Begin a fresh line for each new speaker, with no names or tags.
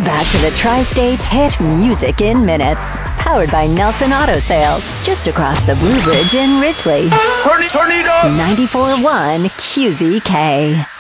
back to the Tri-States hit Music in Minutes. Powered by Nelson Auto Sales, just across the Blue Bridge in Ridgely.
Turn it up!
94.1 QZK.